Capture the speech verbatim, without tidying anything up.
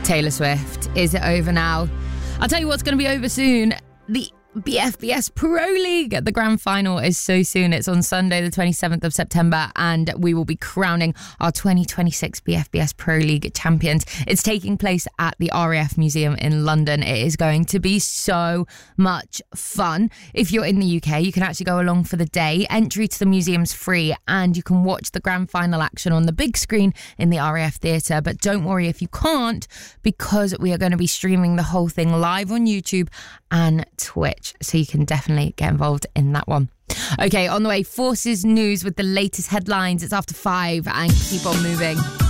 Taylor Swift. Is it over now? I'll tell you what's going to be over soon. The B F B S Pro League. The grand final is so soon. It's on Sunday, the twenty-seventh of September, and we will be crowning our twenty twenty-six B F B S Pro League champions. It's taking place at the R A F Museum in London. It is going to be so much fun. If you're in the U K, you can actually go along for the day. Entry to the museum's free, and you can watch the grand final action on the big screen in the R A F Theatre. But don't worry if you can't, because we are going to be streaming the whole thing live on YouTube and Twitch, so you can definitely get involved in that one. Okay, on the way, Forces News with the latest headlines. It's after five, and keep on moving.